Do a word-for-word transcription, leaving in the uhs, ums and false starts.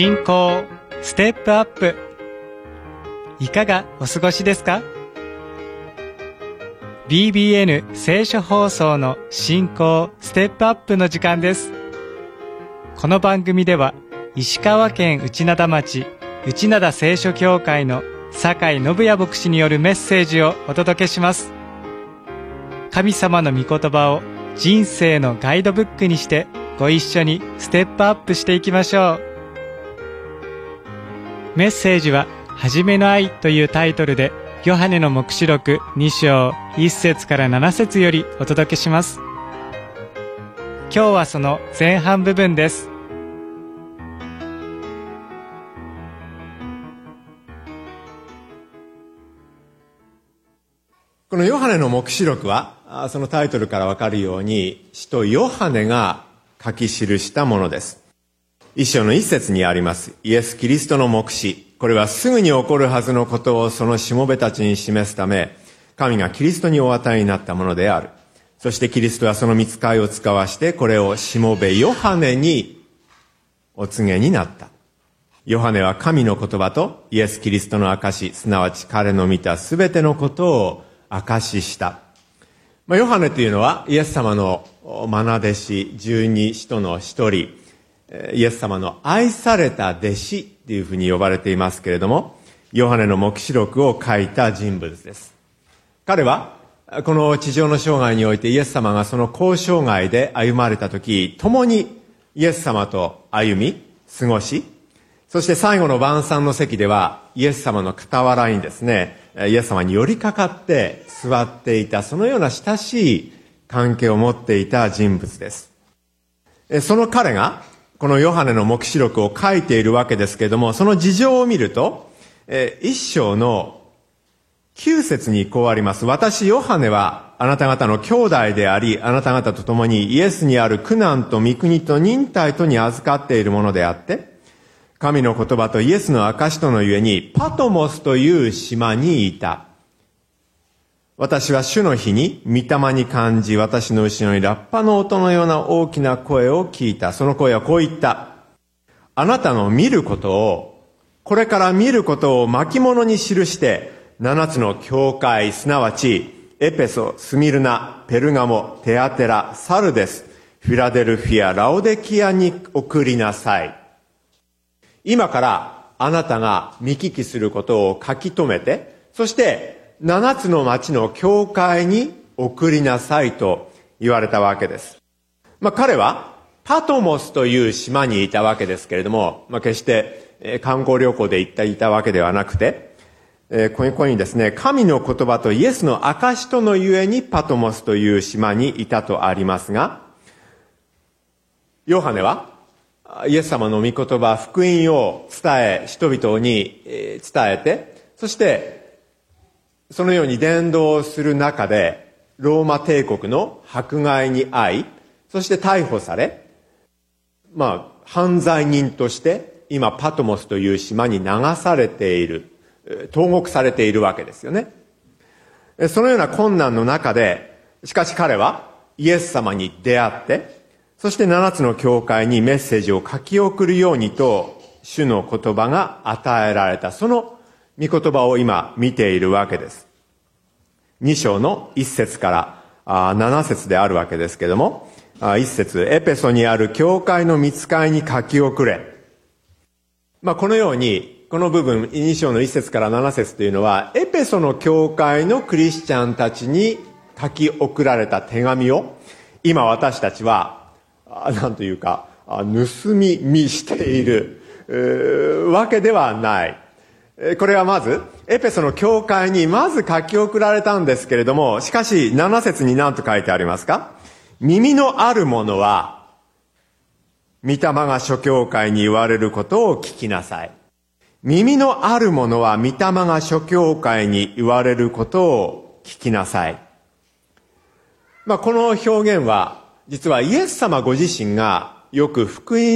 信仰ステップアップ。いかがお過ごしですか？ ビービーエヌ 聖書放送の信仰ステップアップの時間です。この番組では石川県内灘町内灘聖書教会の酒井信也牧師によるメッセージをお届けします。神様の御言葉を人生のガイドブックにしてご一緒にステップアップしていきましょう。メッセージははじめの愛というタイトルでヨハネの黙示録に章いっ節からなな節よりお届けします。今日はその前半部分です。 このヨハネの黙示録はそのタイトルからわかるように使徒ヨハネが書き記したものです。一章の一節にありますイエス・キリストの黙示、これはすぐに起こるはずのことをそのしもべたちに示すため、神がキリストにお与えになったものである。そしてキリストはその御使いを使わしてこれをしもべヨハネにお告げになった。ヨハネは神の言葉とイエス・キリストの証し、すなわち彼の見たすべてのことを証しした。まあ、ヨハネというのはイエス様の愛弟子十二使徒の一人、イエス様の愛された弟子というふうに呼ばれていますけれども、ヨハネの黙示録を書いた人物です。彼はこの地上の生涯においてイエス様がその後生涯で歩まれたとき、共にイエス様と歩み過ごし、そして最後の晩餐の席ではイエス様の傍らにですね、イエス様に寄りかかって座っていた、そのような親しい関係を持っていた人物です。その彼がこのヨハネの黙示録を書いているわけですけれども、その事情を見ると、一章の九節にこうあります。私ヨハネはあなた方の兄弟であり、あなた方と共にイエスにある苦難と御国と忍耐とに預かっているものであって、神の言葉とイエスの証とのゆえにパトモスという島にいた。私は主の日に御霊に感じ、私の後ろにラッパの音のような大きな声を聞いた。その声はこう言った。あなたの見ることを、これから見ることを巻物に記して、七つの教会、すなわちエペソ、スミルナ、ペルガモ、テアテラ、サルデス、フィラデルフィア、ラオデキアに送りなさい。今からあなたが見聞きすることを書き留めて、そして七つの町の教会に送りなさいと言われたわけです。まあ、彼はパトモスという島にいたわけですけれども、まあ、決して観光旅行で行っていたわけではなくて、えー、ここにですね、神の言葉とイエスの証とのゆえにパトモスという島にいたとありますが、ヨハネはイエス様の御言葉、福音を伝え、人々に伝えて、そしてそのように伝道する中でローマ帝国の迫害に遭い、そして逮捕され、まあ犯罪人として今パトモスという島に流されている、投獄されているわけですよね。そのような困難の中で、しかし彼はイエス様に出会って、そして七つの教会にメッセージを書き送るようにと主の言葉が与えられた、その御言葉を今見ているわけです。に章のいっ節からなな節であるわけですけれども、いっ節、エペソにある教会の御使いに書き送れ。まあ、このようにこの部分に章のいっ節からなな節というのはエペソの教会のクリスチャンたちに書き送られた手紙を今私たちはなんというか盗み見しているわけではない。これはまずエペソの教会にまず書き送られたんですけれども、しかしなな節に何と書いてありますか？耳のある者は御霊が諸教会に言われることを聞きなさい。耳のある者は御霊が諸教会に言われることを聞きなさい。まあ、この表現は実はイエス様ご自身がよく福音